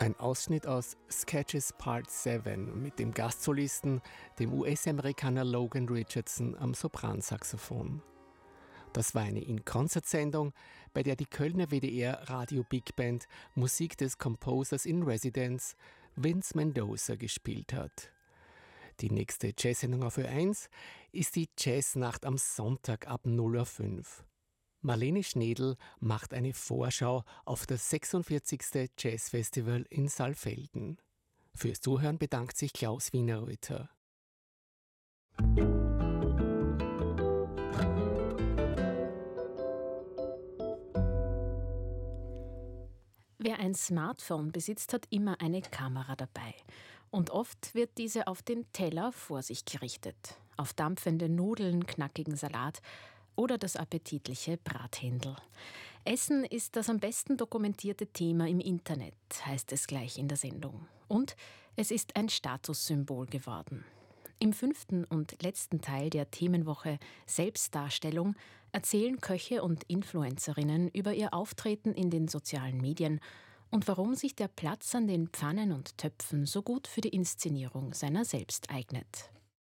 Ein Ausschnitt aus Sketches Part 7 mit dem Gastsolisten, dem US-Amerikaner Logan Richardson am Sopransaxophon. Das war eine In-Concert-Sendung, bei der die Kölner WDR Radio Big Band Musik des Composers in Residence Vince Mendoza gespielt hat. Die nächste Jazz-Sendung auf Ö1 ist die Jazznacht am Sonntag ab 0:05 Uhr. Marlene Schnedl macht eine Vorschau auf das 46. Jazzfestival in Saalfelden. Fürs Zuhören bedankt sich Klaus Wienerreuter. Wer ein Smartphone besitzt, hat immer eine Kamera dabei. Und oft wird diese auf den Teller vor sich gerichtet. Auf dampfende Nudeln, knackigen Salat oder das appetitliche Brathändel. Essen ist das am besten dokumentierte Thema im Internet, heißt es gleich in der Sendung. Und es ist ein Statussymbol geworden. Im 5. und letzten Teil der Themenwoche Selbstdarstellung erzählen Köche und Influencerinnen über ihr Auftreten in den sozialen Medien und warum sich der Platz an den Pfannen und Töpfen so gut für die Inszenierung seiner selbst eignet.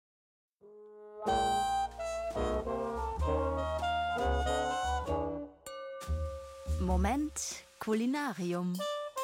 Moment Kulinarium.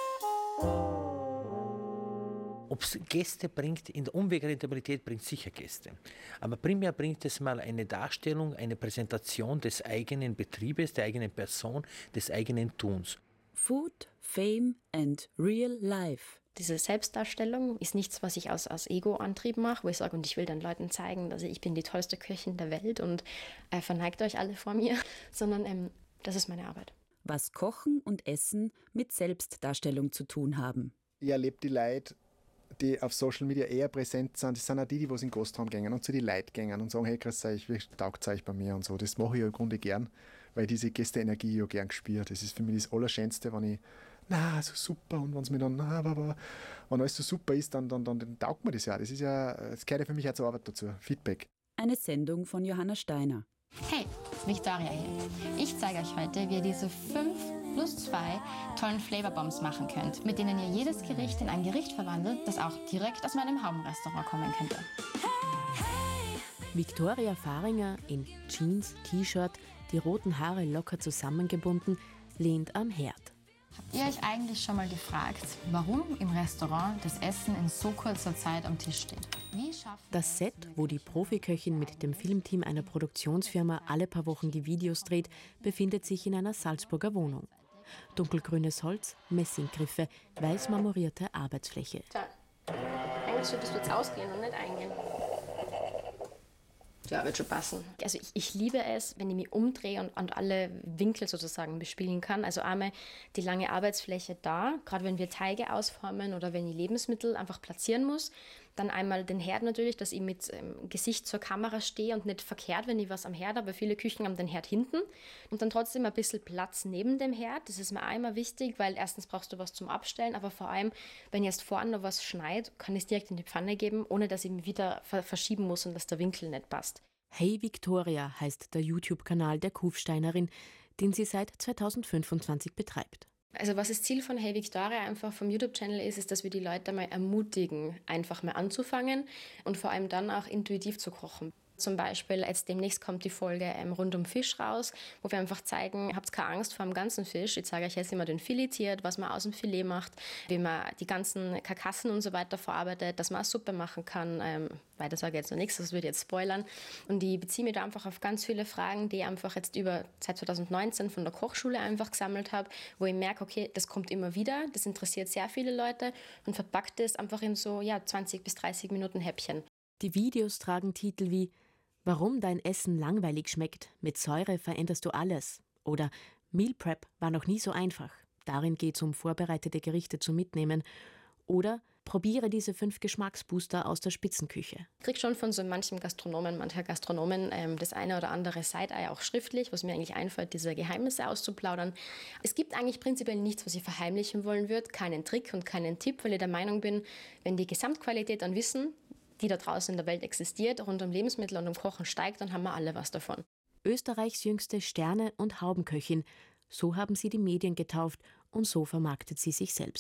Ob es Gäste bringt, in der Umwegrentabilität bringt sicher Gäste. Aber primär bringt es mal eine Darstellung, eine Präsentation des eigenen Betriebes, der eigenen Person, des eigenen Tuns. Food, Fame and Real Life. Diese Selbstdarstellung ist nichts, was ich aus Ego-Antrieb mache, wo ich sage, und ich will den Leuten zeigen, dass ich bin die tollste Köchin der Welt und verneigt euch alle vor mir, sondern das ist meine Arbeit. Was Kochen und Essen mit Selbstdarstellung zu tun haben. Ich erlebe die Leute, die auf Social Media eher präsent sind, das sind auch die in den Gastraum gehen und zu die Leute gehen und sagen, hey, grüß euch, wie taugt es euch bei mir und so. Das mache ich ja im Grunde gern, weil diese Gästeenergie ja gern spüre. Das ist für mich das Allerschönste, wenn ich, so super, und wenn es mir dann, wenn alles so super ist, dann taugt mir das ja. Das gehört ja für mich auch zur Arbeit dazu. Feedback. Eine Sendung von Johanna Steiner. Hey, Victoria hier. Ich zeige euch heute, wie ihr diese 5+2 tollen Flavorbombs machen könnt, mit denen ihr jedes Gericht in ein Gericht verwandelt, das auch direkt aus meinem Haubenrestaurant kommen könnte. Viktoria Fahringer in Jeans, T-Shirt, die roten Haare locker zusammengebunden, lehnt am Herd. Habt ihr euch eigentlich schon mal gefragt, warum im Restaurant das Essen in so kurzer Zeit am Tisch steht? Das Set, wo die Profiköchin mit dem Filmteam einer Produktionsfirma alle paar Wochen die Videos dreht, befindet sich in einer Salzburger Wohnung. Dunkelgrünes Holz, Messinggriffe, weiß marmorierte Arbeitsfläche. Tja, eigentlich solltest du jetzt ausgehen und nicht eingehen. Ja, wird schon passen. Also ich liebe es, wenn ich mich umdrehe und alle Winkel sozusagen bespielen kann. Also einmal die lange Arbeitsfläche da, gerade wenn wir Teige ausformen oder wenn ich Lebensmittel einfach platzieren muss. Dann einmal den Herd natürlich, dass ich mit Gesicht zur Kamera stehe und nicht verkehrt, wenn ich was am Herd habe. Viele Küchen haben den Herd hinten. Und dann trotzdem ein bisschen Platz neben dem Herd. Das ist mir auch immer wichtig, weil erstens brauchst du was zum Abstellen, aber vor allem, wenn ich erst vorne noch was schneide, kann ich es direkt in die Pfanne geben, ohne dass ich mich wieder verschieben muss und dass der Winkel nicht passt. Hey Victoria heißt der YouTube-Kanal der Kufsteinerin, den sie seit 2025 betreibt. Also was das Ziel von Hey Victoria einfach vom YouTube-Channel ist, dass wir die Leute mal ermutigen, einfach mal anzufangen und vor allem dann auch intuitiv zu kochen. Zum Beispiel, jetzt demnächst kommt die Folge rund um Fisch raus, wo wir einfach zeigen, habt keine Angst vor dem ganzen Fisch. Ich zeige euch jetzt, wie man den filetiert, was man aus dem Filet macht, wie man die ganzen Karkassen und so weiter verarbeitet, dass man eine Suppe machen kann. Weiter sage ich jetzt noch nichts, das würde jetzt spoilern. Und ich beziehe mich da einfach auf ganz viele Fragen, die ich einfach jetzt seit 2019 von der Kochschule einfach gesammelt habe, wo ich merke, okay, das kommt immer wieder, das interessiert sehr viele Leute und verpackt es einfach in so 20 bis 30 Minuten Häppchen. Die Videos tragen Titel wie Warum dein Essen langweilig schmeckt, mit Säure veränderst du alles. Oder Meal Prep war noch nie so einfach. Darin geht es um vorbereitete Gerichte zum Mitnehmen. Oder probiere diese 5 Geschmacksbooster aus der Spitzenküche. Ich kriege schon von so mancher Gastronomen das eine oder andere Side-Eye auch schriftlich, was mir eigentlich einfällt, diese Geheimnisse auszuplaudern. Es gibt eigentlich prinzipiell nichts, was ich verheimlichen wollen würde, keinen Trick und keinen Tipp, weil ich der Meinung bin, wenn die Gesamtqualität an Wissen, die da draußen in der Welt existiert, rund um Lebensmittel und um Kochen steigt, dann haben wir alle was davon. Österreichs jüngste Sterne- und Haubenköchin. So haben sie die Medien getauft und so vermarktet sie sich selbst.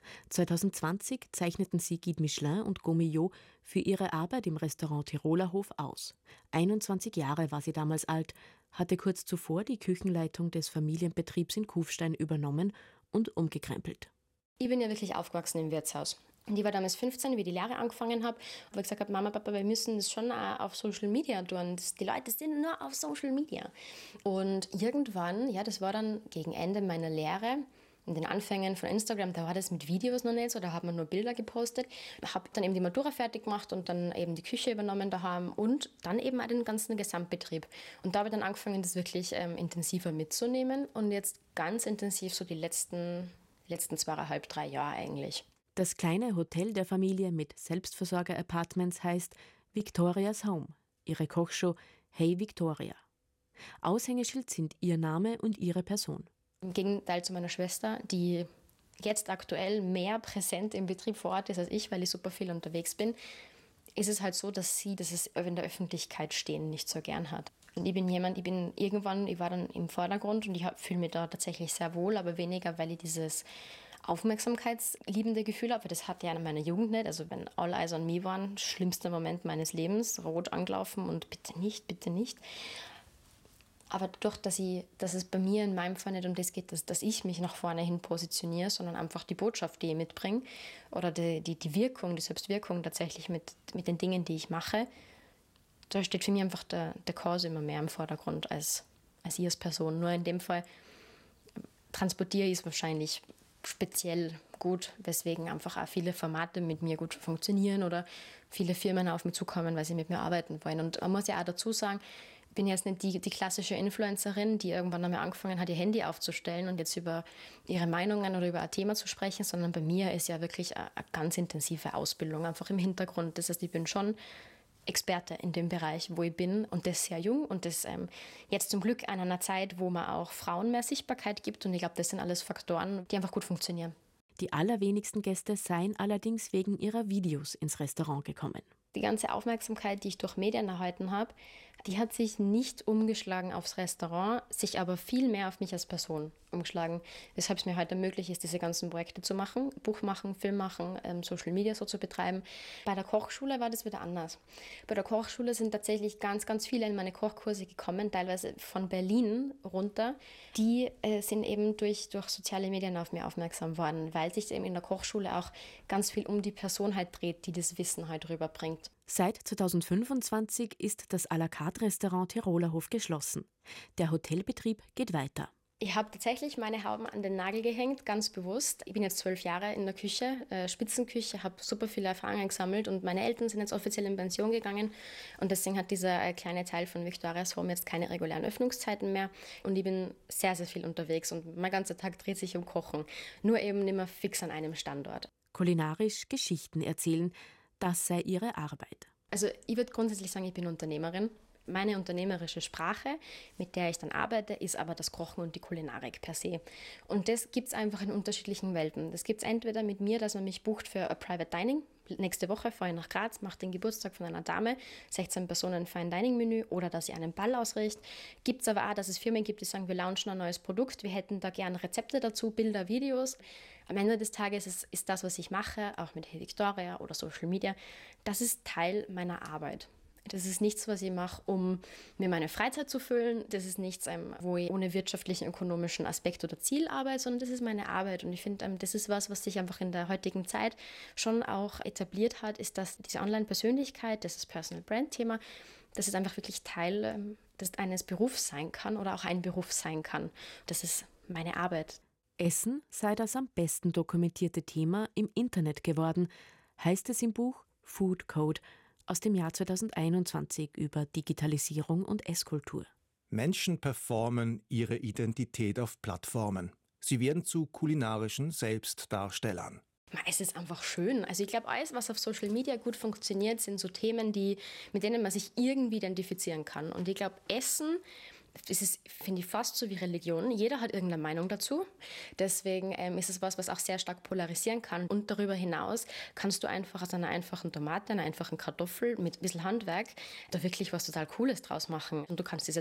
2020 zeichneten sie Guide Michelin und Gomillot für ihre Arbeit im Restaurant Tirolerhof aus. 21 Jahre war sie damals alt, hatte kurz zuvor die Küchenleitung des Familienbetriebs in Kufstein übernommen und umgekrempelt. Ich bin ja wirklich aufgewachsen im Wirtshaus. Und ich war damals 15, wie ich die Lehre angefangen habe, wo ich gesagt habe, Mama, Papa, wir müssen das schon auch auf Social Media tun. Die Leute sind nur auf Social Media. Und irgendwann, ja, das war dann gegen Ende meiner Lehre, in den Anfängen von Instagram, da war das mit Videos noch nicht so, da hat man nur Bilder gepostet. Ich habe dann eben die Matura fertig gemacht und dann eben die Küche übernommen daheim und dann eben auch den ganzen Gesamtbetrieb. Und da habe ich dann angefangen, das wirklich intensiver mitzunehmen und jetzt ganz intensiv so die letzten 2,5, 3 Jahre eigentlich. Das kleine Hotel der Familie mit Selbstversorger-Apartments heißt Victoria's Home. Ihre Kochshow Hey Victoria. Aushängeschild sind ihr Name und ihre Person. Im Gegenteil zu meiner Schwester, die jetzt aktuell mehr präsent im Betrieb vor Ort ist als ich, weil ich super viel unterwegs bin, ist es halt so, dass sie das in der Öffentlichkeit stehen nicht so gern hat. Und ich war dann im Vordergrund und ich fühle mich da tatsächlich sehr wohl, aber weniger, weil ich dieses aufmerksamkeitsliebende Gefühl habe, weil das hatte ich ja in meiner Jugend nicht. Also wenn All Eyes on Me waren, schlimmster Moment meines Lebens, rot angelaufen und bitte nicht, bitte nicht. Aber dadurch, dass es bei mir in meinem Fall nicht um das geht, dass ich mich nach vorne hin positioniere, sondern einfach die Botschaft, die ich mitbringe oder die Wirkung, die Selbstwirkung tatsächlich mit den Dingen, die ich mache, da steht für mich einfach der Cause immer mehr im Vordergrund als ich als Person. Nur in dem Fall transportiere ich es wahrscheinlich speziell gut, weswegen einfach auch viele Formate mit mir gut funktionieren oder viele Firmen auf mich zukommen, weil sie mit mir arbeiten wollen. Und man muss ja auch dazu sagen, ich bin jetzt nicht die klassische Influencerin, die irgendwann einmal angefangen hat, ihr Handy aufzustellen und jetzt über ihre Meinungen oder über ein Thema zu sprechen, sondern bei mir ist ja wirklich eine ganz intensive Ausbildung einfach im Hintergrund. Das heißt, ich bin schon Experte in dem Bereich, wo ich bin und das sehr jung und das jetzt zum Glück an einer Zeit, wo man auch Frauen mehr Sichtbarkeit gibt und ich glaube, das sind alles Faktoren, die einfach gut funktionieren. Die allerwenigsten Gäste seien allerdings wegen ihrer Videos ins Restaurant gekommen. Die ganze Aufmerksamkeit, die ich durch Medien erhalten habe, die hat sich nicht umgeschlagen aufs Restaurant, sich aber viel mehr auf mich als Person umgeschlagen. Weshalb es mir heute möglich ist, diese ganzen Projekte zu machen, Buch machen, Film machen, Social Media so zu betreiben. Bei der Kochschule war das wieder anders. Bei der Kochschule sind tatsächlich ganz, ganz viele in meine Kochkurse gekommen, teilweise von Berlin runter. Die sind eben durch soziale Medien auf mich aufmerksam worden, weil sich eben in der Kochschule auch ganz viel um die Person halt dreht, die das Wissen halt rüberbringt. Seit 2025 ist das à la carte Restaurant Tirolerhof geschlossen. Der Hotelbetrieb geht weiter. Ich habe tatsächlich meine Hauben an den Nagel gehängt, ganz bewusst. Ich bin jetzt 12 Jahre in der Küche, Spitzenküche, habe super viele Erfahrungen gesammelt und meine Eltern sind jetzt offiziell in Pension gegangen und deswegen hat dieser kleine Teil von Victoria's Home jetzt keine regulären Öffnungszeiten mehr und ich bin sehr, sehr viel unterwegs und mein ganzer Tag dreht sich um Kochen, nur eben nicht mehr fix an einem Standort. Kulinarisch Geschichten erzählen, das sei ihre Arbeit. Also ich würde grundsätzlich sagen, ich bin Unternehmerin. Meine unternehmerische Sprache, mit der ich dann arbeite, ist aber das Kochen und die Kulinarik per se. Und das gibt es einfach in unterschiedlichen Welten. Das gibt es entweder mit mir, dass man mich bucht für ein Private Dining. Nächste Woche fahre ich nach Graz, mache den Geburtstag von einer Dame, 16 Personen Fine Dining Menü oder dass ich einen Ball ausrichte. Gibt es aber auch, dass es Firmen gibt, die sagen, wir launchen ein neues Produkt, wir hätten da gerne Rezepte dazu, Bilder, Videos. Am Ende des Tages ist das, was ich mache, auch mit Hey Victoria oder Social Media, das ist Teil meiner Arbeit. Das ist nichts, was ich mache, um mir meine Freizeit zu füllen. Das ist nichts, wo ich ohne wirtschaftlichen, ökonomischen Aspekt oder Ziel arbeite, sondern das ist meine Arbeit. Und ich finde, das ist was sich einfach in der heutigen Zeit schon auch etabliert hat, ist, dass diese Online-Persönlichkeit, das Personal Brand-Thema, dass es einfach wirklich Teil eines Berufs sein kann oder auch ein Beruf sein kann. Das ist meine Arbeit. Essen sei das am besten dokumentierte Thema im Internet geworden, heißt es im Buch Food Code aus dem Jahr 2021 über Digitalisierung und Esskultur. Menschen performen ihre Identität auf Plattformen. Sie werden zu kulinarischen Selbstdarstellern. Es ist einfach schön. Also ich glaube, alles, was auf Social Media gut funktioniert, sind so Themen, mit denen man sich irgendwie identifizieren kann. Und ich glaube, Essen, das ist, finde ich, fast so wie Religion. Jeder hat irgendeine Meinung dazu. Deswegen ist es was auch sehr stark polarisieren kann. Und darüber hinaus kannst du einfach aus einer einfachen Tomate, einer einfachen Kartoffel mit ein bisschen Handwerk da wirklich was total Cooles draus machen. Und du kannst diese